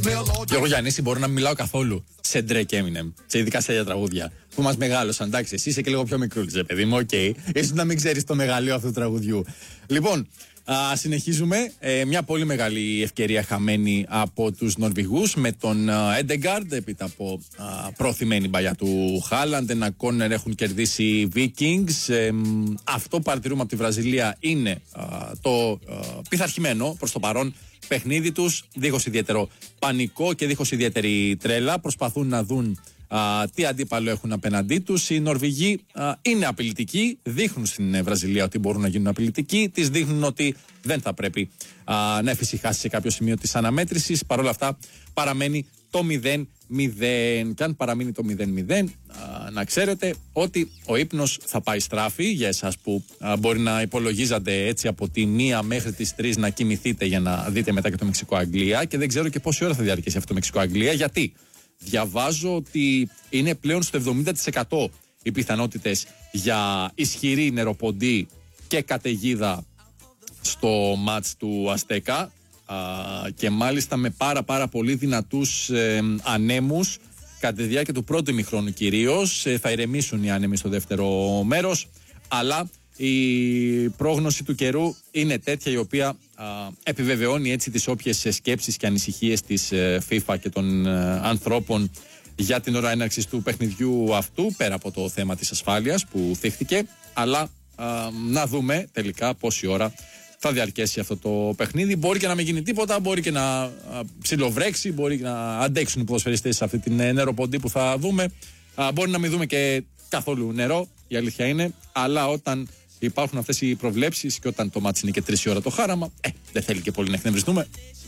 Και εγώ Γιάννη μπορώ να μην μιλάω καθόλου σε Drake και Eminem, σε ειδικά σε τραγούδια που μας μεγάλωσαν. Εντάξει, εσύ είσαι και λίγο πιο μικρούλης, παιδί μου, οκ. Ίσως να μην ξέρεις το μεγαλείο αυτού του τραγουδιού. Λοιπόν, συνεχίζουμε. Μια πολύ μεγάλη ευκαιρία χαμένη από τους Νορβηγούς με τον Έντεγκαρντ έπειτα από προωθημένη μπαλιά του Χάλαντ. Ένα κόρνερ έχουν κερδίσει οι Vikings. Αυτό που παρατηρούμε από τη Βραζιλία είναι το πειθαρχημένο προς το παρόν παιχνίδι τους, δίχως ιδιαίτερο πανικό και δίχως ιδιαίτερη τρέλα. Προσπαθούν να δουν τι αντίπαλο έχουν απέναντί τους. Οι Νορβηγοί είναι απειλητικοί, δείχνουν στην Βραζιλία ότι μπορούν να γίνουν απειλητικοί, τις δείχνουν ότι δεν θα πρέπει να εφησυχάσει σε κάποιο σημείο της αναμέτρησης. Παρ' όλα αυτά παραμένει το 0-0. Και αν παραμείνει το 0-0, να ξέρετε ότι ο ύπνος θα πάει στράφη για εσάς που μπορεί να υπολογίζατε έτσι από τη 1 μέχρι τις 3 να κοιμηθείτε για να δείτε μετά και το Μεξικό-Αγγλία. Και δεν ξέρω και πόση ώρα θα διαρκέσει αυτό το Μεξικό-Αγγλία. Γιατί διαβάζω ότι είναι πλέον στο 70% οι πιθανότητες για ισχυρή νεροποντή και καταιγίδα στο μάτς του Αστέκα, και μάλιστα με πάρα πολύ δυνατούς ανέμους κατά τη διάρκεια του πρώτου ημιχρόνου κυρίως. Θα ηρεμήσουν οι άνεμοι στο δεύτερο μέρος, αλλά η πρόγνωση του καιρού είναι τέτοια η οποία επιβεβαιώνει έτσι τις όποιες σκέψεις και ανησυχίες της FIFA και των ανθρώπων για την ώρα έναρξης του παιχνιδιού αυτού, πέρα από το θέμα της ασφάλειας που θίχθηκε. Αλλά να δούμε τελικά πόση ώρα θα διαρκέσει αυτό το παιχνίδι. Μπορεί και να μην γίνει τίποτα, μπορεί και να ψιλοβρέξει, μπορεί και να αντέξουν οι ποδοσφαιριστές σε αυτή την νεροποντή που θα δούμε. Μπορεί να μην δούμε και καθόλου νερό, η αλήθεια είναι, αλλά όταν υπάρχουν αυτές οι προβλέψεις και όταν το μάτσι είναι και 3 ώρα το χάραμα, δεν θέλει και πολύ να εκνευριστούμε.